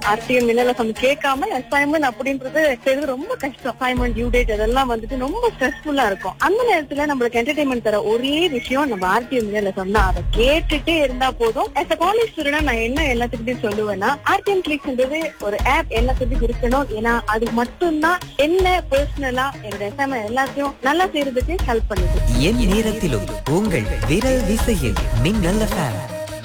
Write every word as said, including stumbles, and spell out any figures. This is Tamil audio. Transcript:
ஆர்டிஎம் மின்னலசம் கேட்காம அசைன்மெண்ட் அப்படின்றது செய்யறது ரொம்ப கஷ்டம். அசைன்மெண்ட் டியூ டேட் அதெல்லாம் வந்துட்டு ரொம்ப ஸ்ட்ரெஸ்ஃபுல்லா இருக்கும். அந்த நேரத்துல நம்மளுக்கு என்டர்டைன்மெண்ட் தர ஒரே விஷயம் நம்ம ஆர்டிஎம் மின்னலசம் தான். அதை கேட்டுட்டே இருந்தா போதும். as a காலேஜ் ஸ்டூடெண்ட் நான் என்ன எல்லாத்துக்கிட்டையும் சொல்லுவேன்னா, ஆர்டிஎம் கிளிக்ஸ்ன்றது ஒரு ஆப் எல்லாத்துக்கும் இருக்கணும். ஏன்னா அது மட்டும்தான் என்ன பர்சனலா என்னோட அசைன்மெண்ட் எல்லாத்தையும் நல்லா செய்யறதுக்கு ஹெல்ப் பண்ணுது. என் நேரத்திலும் உங்கள் விரல் விசையில் மின்னல் எஃப்எம்.